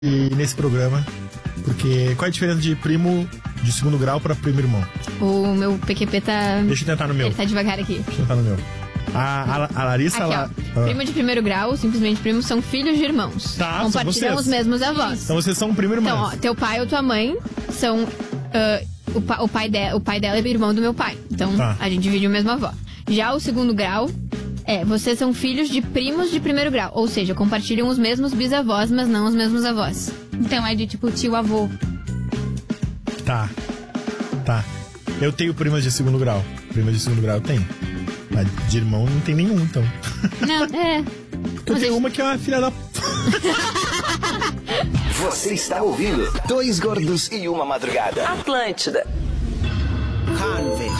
nesse programa, porque qual é a diferença de primo de segundo grau pra primo irmão? O meu PQP tá... Deixa eu tentar no meu. Ele tá devagar aqui. Deixa eu tentar no meu. A Larissa... Aqui, ó. Primo de primeiro grau, simplesmente primo, são filhos de irmãos. Tá, compartilham os mesmos avós. Então vocês são primo e irmã. Então, ó, teu pai ou tua mãe são... o pai dela é irmão do meu pai. Então, a gente divide o mesmo avó. Já o segundo grau... vocês são filhos de primos de primeiro grau. Ou seja, compartilham os mesmos bisavós, mas não os mesmos avós. Então é de tipo tio-avô. Tá. Eu tenho primas de segundo grau. Primas de segundo grau eu tenho. Mas de irmão não tem nenhum, então. Não, Eu tenho uma que é uma filha da... Você está ouvindo Dois Gordos e Uma Madrugada. Atlântida.